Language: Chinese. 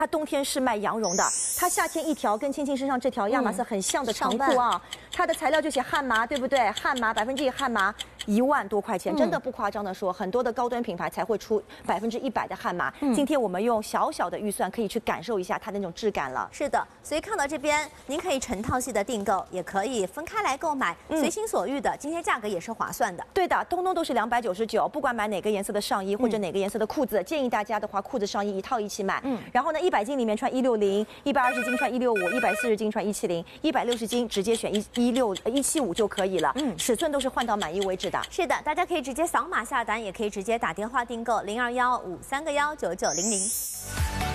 它冬天是卖羊绒的，它夏天一条跟青青身上这条亚麻色很像的长裤啊，它的材料就写汉麻，对不对？汉麻100%汉麻，1万多块钱，真的不夸张的说，很多的高端品牌才会出100%的汉麻。今天我们用小小的预算可以去感受一下它的那种质感了。 是的，所以看到这边，您可以成套系的订购，也可以分开来购买，随心所欲的。今天价格也是划算的。 对的，通通都是299，不管买哪个颜色的上衣或者哪个颜色的裤子，建议大家的话，裤子上衣一套一起买。然后呢，100斤里面穿160，120斤穿165，140斤穿170，160斤直接选175就可以了。尺寸都是换到满意为止的。 是的，大家可以直接扫码下单，也可以直接打电话订购0215319900。